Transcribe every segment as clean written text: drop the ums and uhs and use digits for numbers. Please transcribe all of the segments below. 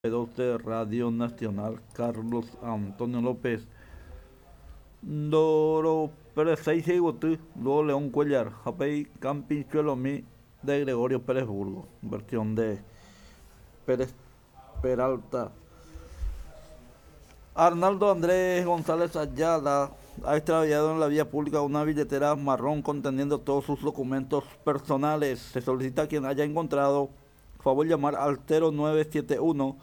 de Radio Nacional, Carlos Antonio López, Doro Pérez Seize Botu, luego León Cuellar, Japey Camping Chuelomi de Gregorio Pérez Burgo, versión de Pérez Peralta. Arnaldo Andrés González Ayala ha extraviado en la vía pública una billetera marrón conteniendo todos sus documentos personales. Se solicita a quien haya encontrado favor llamar al 0971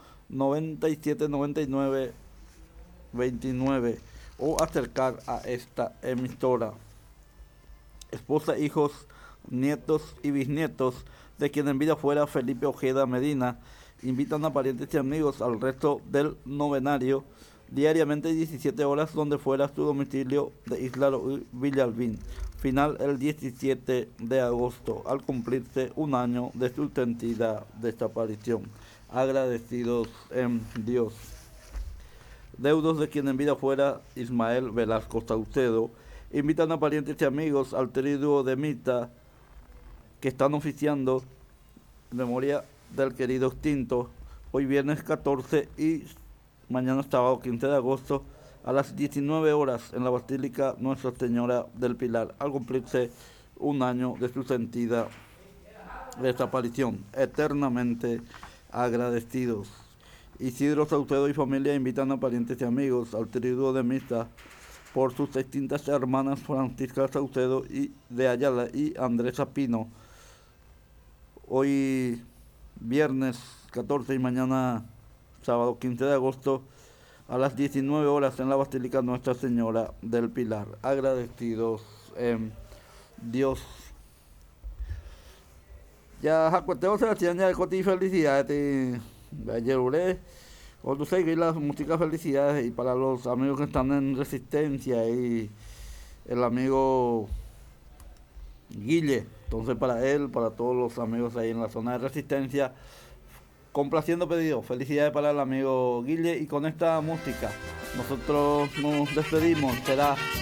9799 29 o acercar a esta emisora. Esposa, hijos, nietos y bisnietos de quien en vida fuera Felipe Ojeda Medina invitan a parientes y amigos al resto del novenario diariamente 17 horas donde fuera su domicilio de Isla Villalbín. Final el 17 de agosto, al cumplirse un año de su sentida desaparición. Agradecidos en Dios. Deudos de quien en vida fuera Ismael Velasco Saucedo invitan a parientes y amigos al triduo de Mita que están oficiando en memoria del querido extinto hoy viernes 14 y mañana sábado 15 de agosto a las 19 horas en la Basílica Nuestra Señora del Pilar, al cumplirse un año de su sentida desaparición. Eternamente agradecidos. Isidro Saucedo y familia invitan a parientes y amigos al triduo de misa por sus extintas hermanas Francisca Saucedo y de Ayala y Andrés Pino, hoy viernes 14 y mañana sábado 15 de agosto a las 19 horas en la Basílica Nuestra Señora del Pilar. Agradecidos en Dios. Ya Jacueteo Sebastián ya Coti felicidades. Ayer o tú seguir las músicas felicidades y para los amigos que están en Resistencia y el amigo Guille, entonces para él, para todos los amigos ahí en la zona de Resistencia, complaciendo pedidos, felicidades para el amigo Guille y con esta música nosotros nos despedimos, será